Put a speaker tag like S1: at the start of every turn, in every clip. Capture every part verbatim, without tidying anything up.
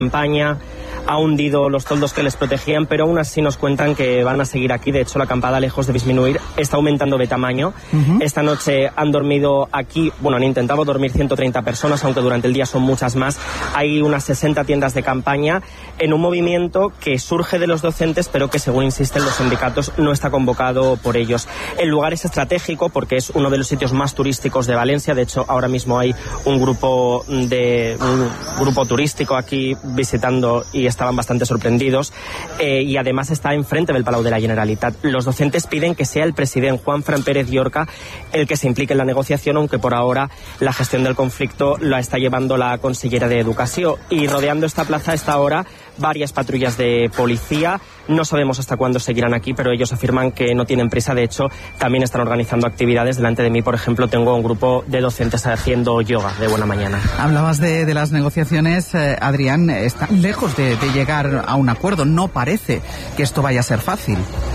S1: campaña, ha hundido los toldos que les protegían, pero aún así nos cuentan que van a seguir aquí. De hecho, la acampada, lejos de disminuir, está aumentando de tamaño. Uh-huh. Esta noche han dormido aquí, bueno, han intentado dormir ciento treinta personas, aunque durante el día son muchas más. Hay unas sesenta tiendas de campaña en un movimiento que surge de los docentes, pero que, según insisten los sindicatos, no está convocado por ellos. El lugar es estratégico porque es uno de los sitios más turísticos de Valencia. De hecho, ahora mismo hay un grupo de un grupo turístico aquí visitando y estaban bastante sorprendidos, eh, y además está enfrente del Palau de la Generalitat. Los docentes piden que sea el presidente Juanfran Pérez Llorca el que se implique en la negociación, aunque por ahora la gestión del conflicto la está llevando la consellera de Educación. Y rodeando esta plaza a esta hora varias patrullas de policía. No sabemos hasta cuándo seguirán aquí, pero ellos afirman que no tienen prisa. De hecho, también están organizando actividades. Delante de mí, por ejemplo, tengo un grupo de docentes haciendo yoga de buena mañana.
S2: Hablabas de, de las negociaciones, eh, Adrián, están lejos de, de llegar a un acuerdo. No parece que esto vaya a ser fácil.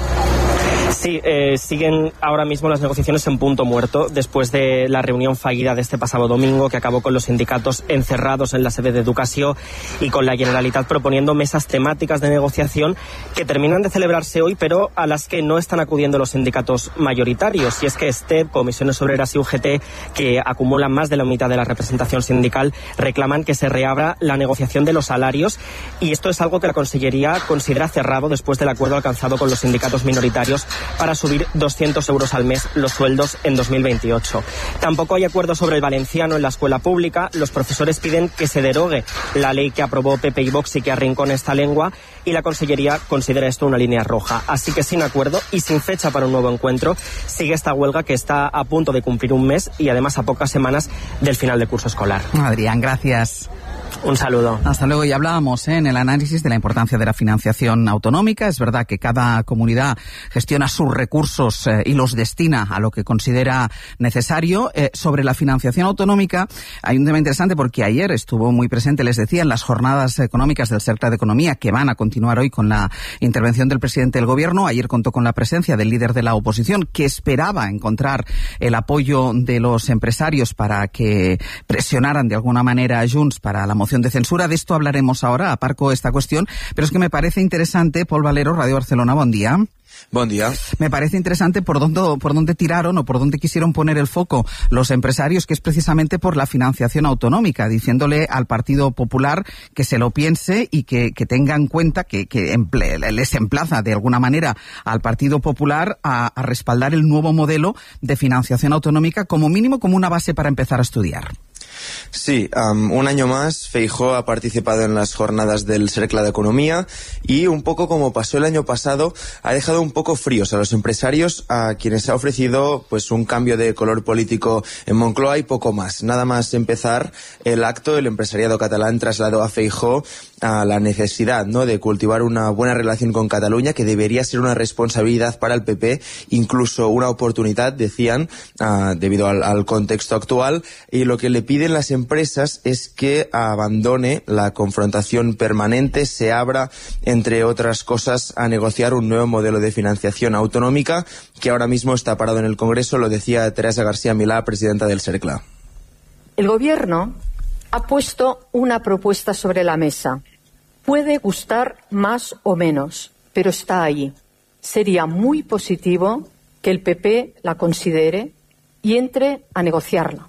S1: Sí, eh, siguen ahora mismo las negociaciones en punto muerto después de la reunión fallida de este pasado domingo, que acabó con los sindicatos encerrados en la sede de Educación y con la Generalitat proponiendo mesas temáticas de negociación que terminan de celebrarse hoy, pero a las que no están acudiendo los sindicatos mayoritarios. Y es que STEP, Comisiones Obreras y U G T, que acumulan más de la mitad de la representación sindical, reclaman que se reabra la negociación de los salarios, y esto es algo que la Consellería considera cerrado después del acuerdo alcanzado con los sindicatos minoritarios para subir doscientos euros al mes los sueldos en dos mil veintiocho. Tampoco hay acuerdo sobre el valenciano en la escuela pública. Los profesores piden que se derogue la ley que aprobó P P y Vox y que arrincona esta lengua, y la Consellería considera esto una línea roja. Así que, sin acuerdo y sin fecha para un nuevo encuentro, sigue esta huelga que está a punto de cumplir un mes y además a pocas semanas del final de curso escolar.
S2: Adrián, gracias.
S1: Un saludo.
S2: Hasta luego. Y hablábamos ¿eh? en el análisis de la importancia de la financiación autonómica. Es verdad que cada comunidad gestiona sus recursos eh, y los destina a lo que considera necesario. Eh, sobre la financiación autonómica hay un tema interesante porque ayer estuvo muy presente, les decía, en las jornadas económicas del Cercle de Economía, que van a continuar hoy con la intervención del presidente del Gobierno. Ayer contó con la presencia del líder de la oposición, que esperaba encontrar el apoyo de los empresarios para que presionaran de alguna manera a Junts para la moción de censura. De esto hablaremos ahora, aparco esta cuestión, pero es que me parece interesante, Pol Valero, Radio Barcelona, buen día.
S3: Buen día.
S2: Me parece interesante por dónde, por dónde tiraron o por dónde quisieron poner el foco los empresarios, que es precisamente por la financiación autonómica, diciéndole al Partido Popular que se lo piense y que, que tenga en cuenta que, que emple, les emplaza de alguna manera al Partido Popular a, a respaldar el nuevo modelo de financiación autonómica, como mínimo como una base para empezar a estudiar.
S3: Sí, um, un año más Feijóo ha participado en las jornadas del Cercle de Economía y, un poco como pasó el año pasado, ha dejado un poco fríos a los empresarios, a quienes ha ofrecido pues un cambio de color político en Moncloa y poco más. Nada más empezar el acto, el empresariado catalán trasladó a Feijóo a la necesidad, ¿no?, de cultivar una buena relación con Cataluña, que debería ser una responsabilidad para el P P, incluso una oportunidad, decían, uh, debido al, al contexto actual. Y lo que le piden las empresas es que abandone la confrontación permanente, se abra, entre otras cosas, a negociar un nuevo modelo de financiación autonómica que ahora mismo está parado en el Congreso. Lo decía Teresa García Milà, presidenta del Cercle.
S4: El Gobierno ha puesto una propuesta sobre la mesa. Puede gustar más o menos, pero está ahí. Sería muy positivo que el P P la considere y entre a negociarla.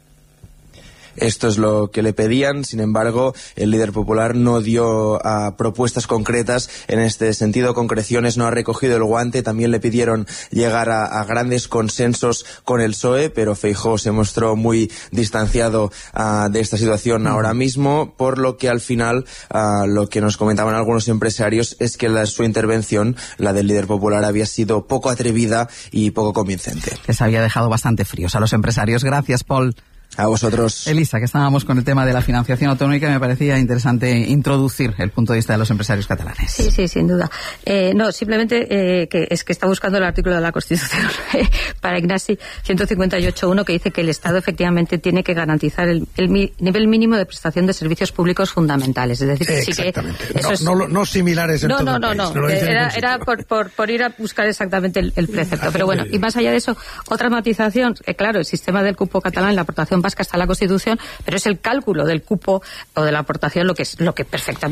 S3: Esto es lo que le pedían. Sin embargo, el líder popular no dio uh, propuestas concretas en este sentido. Concreciones, no ha recogido el guante. También le pidieron llegar a, a grandes consensos con el P S O E, pero Feijóo se mostró muy distanciado uh, de esta situación ahora mismo, por lo que al final uh, lo que nos comentaban algunos empresarios es que la, su intervención, la del líder popular, había sido poco atrevida y poco convincente.
S2: Les había dejado bastante fríos a los empresarios. Gracias, Paul.
S3: A vosotros.
S2: Elisa, que estábamos con el tema de la financiación autonómica, me parecía interesante introducir el punto de vista de los empresarios catalanes.
S5: Sí, sí, sin duda. Eh, no, simplemente eh, que es que está buscando el artículo de la Constitución eh, para Ignasi ciento cincuenta y ocho punto uno, que dice que el Estado efectivamente tiene que garantizar el, el mi, nivel mínimo de prestación de servicios públicos fundamentales. Es decir, que sí que eso
S6: no,
S5: es...
S6: no, no similares en
S5: no,
S6: todo
S5: no,
S6: el
S5: no,
S6: país.
S5: no,
S6: No,
S5: no. Era, era por, por, por ir a buscar exactamente el, el precepto. Pero bueno, y más allá de eso, otra matización, eh, claro, el sistema del cupo catalán, la aportación Vasca está en la Constitución, pero es el cálculo del cupo o de la aportación lo que es lo que perfectamente